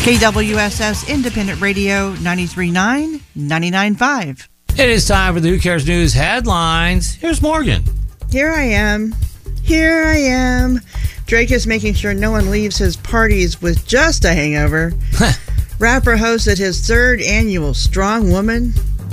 KWSS Independent Radio 93.9, 99.5. It is time for the Who Cares News headlines. Here's Morgan. Here I am. Drake is making sure no one leaves his parties with just a hangover. Rapper hosted his third annual Strong Women,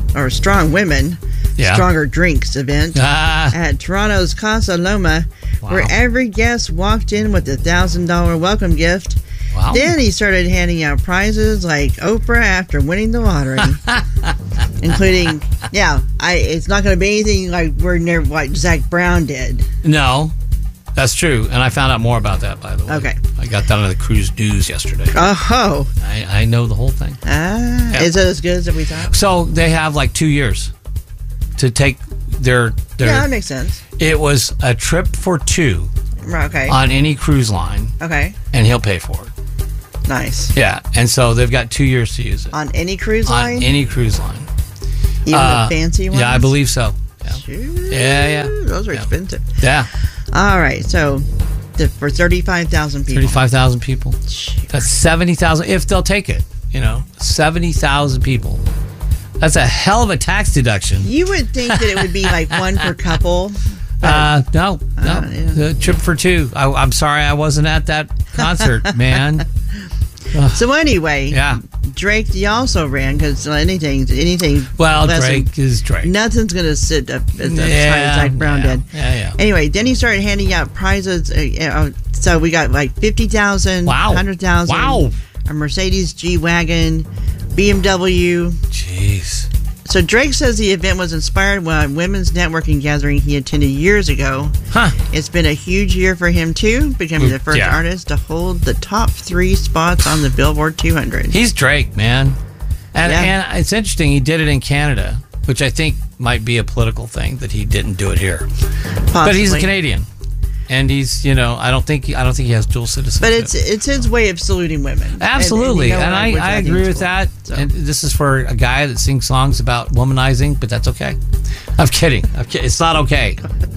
Stronger Drinks event at Toronto's Casa Loma, where every guest walked in with a $1,000 welcome gift. Wow. Then he started handing out prizes like Oprah after winning the lottery, including, it's not going to be anything like what Zach Brown did. No, that's true. And I found out more about that, by the way. Okay. I got that on the Cruise News yesterday. Oh. I know the whole thing. Is it as good as we thought? So they have like 2 years to take their Yeah, that makes sense. It was a trip for two Okay. on any cruise line. Okay. And he'll pay for it. Nice. Yeah. And so they've got 2 years to use it. On any cruise line? On any cruise line. Even the fancy ones? Yeah, I believe so. Yeah. Shoot. Yeah. Those are expensive. Yeah. All right. So for 35,000 people. 35,000 people. Shoot. That's 70,000 if they'll take it. 70,000 people. That's a hell of a tax deduction. You would think that it would be like one per couple. No. Yeah. The trip for two. I'm sorry I wasn't at that concert, man. So anyway, Yeah. Drake, he also ran because anything. Well, less than- Drake is Drake. Nothing's going to sit up as high as Zach Brown did. Yeah. Anyway, then he started handing out prizes. So we got like 50,000, Wow. 100,000. Wow. A Mercedes G-Wagon, BMW. Jeez. So Drake says the event was inspired by a women's networking gathering he attended years ago. Huh. It's been a huge year for him too, becoming the first artist to hold the top 3 spots on the Billboard 200. He's Drake, man. And it's interesting, he did it in Canada, which I think might be a political thing that he didn't do it here. Possibly. But he's a Canadian. And he's, I don't think he has dual citizenship. But it's his way of saluting women. Absolutely. And I agree with that. So. And this is for a guy that sings songs about womanizing, but that's okay. I'm kidding. It's not okay.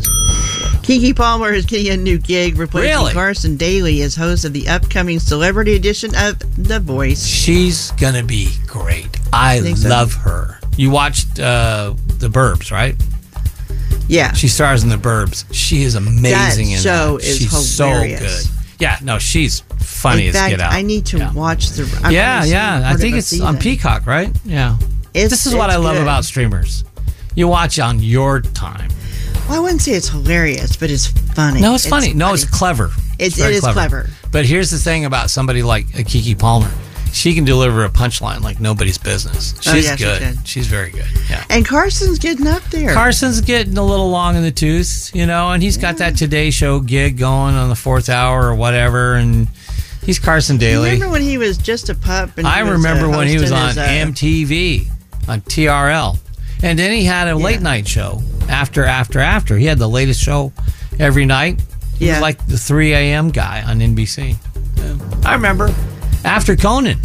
Keke Palmer is getting a new gig, replacing Carson Daly as host of the upcoming celebrity edition of The Voice. She's going to be great. I love her. You watched The Burbs, right? Yeah. She stars in The Burbs. She is amazing in that. That show is She's hilarious. So good. Yeah, no, she's funny as get out. I need to watch the... I think it's on Peacock, right? Yeah. This is what I love about streamers. You watch on your time. Well, I wouldn't say it's hilarious, but it's funny. No, it's funny. No, it's clever. It is clever. But here's the thing about somebody like Keke Palmer. She can deliver a punchline like nobody's business. She's good. She's very good. Yeah. And Carson's getting up there. Carson's getting a little long in the tooth, and he's got that Today Show gig going on the 4th hour or whatever, and he's Carson Daly. Remember when he was just a pup? And I remember when he was on MTV, on TRL. And then he had a late night show after. He had the latest show every night. He was like the 3 a.m. guy on NBC. Yeah. I remember. After Conan.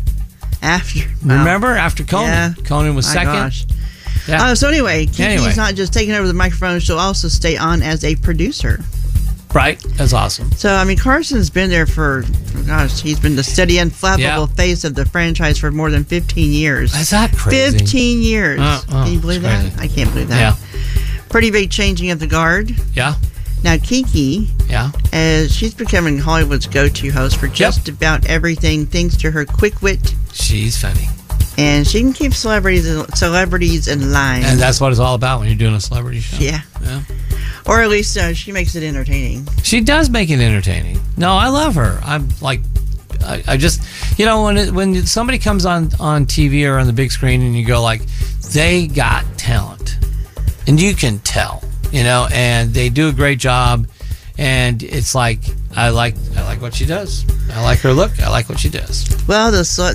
Remember? After Conan. Yeah. Conan was second. Gosh. Yeah. So anyway, Keke's not just taking over the microphone. She'll also stay on as a producer. Right. That's awesome. So, Carson's been there he's been the steady, unflappable face of the franchise for more than 15 years. Is that crazy? 15 years. Can you believe that? I can't believe that. Yeah. Pretty big changing of the guard. Yeah. Now, Keke, she's becoming Hollywood's go-to host for just about everything, thanks to her quick wit. She's funny. And she can keep celebrities in line. And that's what it's all about when you're doing a celebrity show. Yeah. Or at least she makes it entertaining. She does make it entertaining. No, I love her. I'm like, I just, when somebody comes on TV or on the big screen and you go like, they got talent. And you can tell. And they do a great job, and it's like I like what she does. I like her look. I like what she does. Well,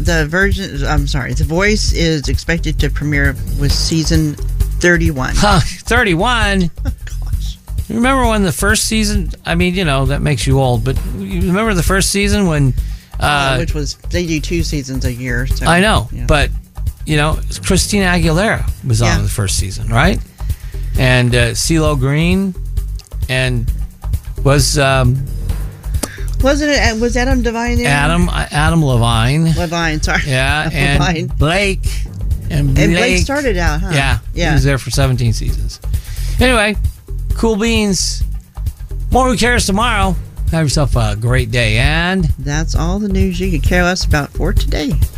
The Voice is expected to premiere with season 31. 31. Oh, gosh. Remember when the first season? That makes you old, but you remember the first season when? Which was they do 2 seasons a year. So, I know, but Christina Aguilera was on the first season, right? And CeeLo Green, and was Wasn't it? Was Adam Devine there? Adam Levine. Levine, sorry. Yeah, and Levine. Blake. And Blake started out, huh? Yeah. He was there for 17 seasons. Anyway, cool beans. More Who Cares tomorrow. Have yourself a great day. And that's all the news you could care less about for today.